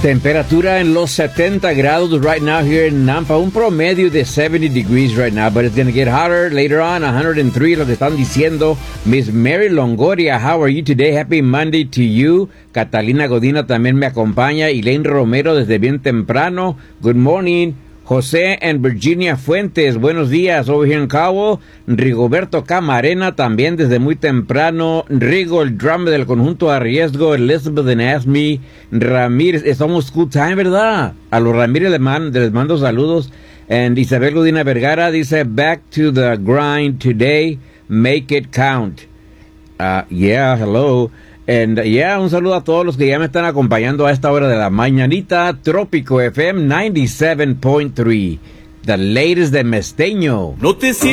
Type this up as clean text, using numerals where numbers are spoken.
Temperatura en los 70 grados right now here in Nampa. Un promedio de 70 degrees right now, but it's going to get hotter later on. 103, lo que están diciendo. Miss Mary Longoria, how are you today? Happy Monday to you. Catalina Godina también me acompaña. Elaine Romero desde bien temprano. Good morning. José and Virginia Fuentes, buenos días, over here in Cabo. Rigoberto Camarena también desde muy temprano. Rigo, el drummer del conjunto a riesgo. Elizabeth and Asmi. Ramírez, estamos good time, ¿verdad? A los Ramírez les mando saludos. And Isabel Godina Vergara dice, back to the grind today, make it count. Yeah, hello. And un saludo a todos los que ya me están acompañando a esta hora de la mañanita. Trópico FM 97.3, the latest de Mesteño. No te sientas